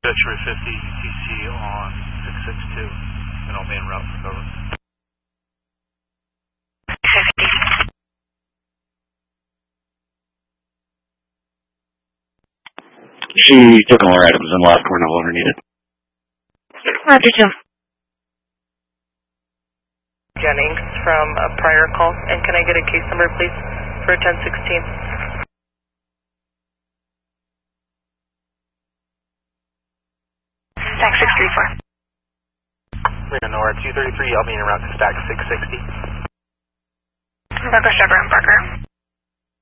X-ray 50 UTC on 662 and I'll be en route for cover. 50. She took all her items and left. We're no longer needed. Roger, Joe. Jennings from a prior call, and can I get a case number, please, for 1016? Stack 634. Leonora 233, I'll be en route to stack 660. Parker, Chevron, Parker.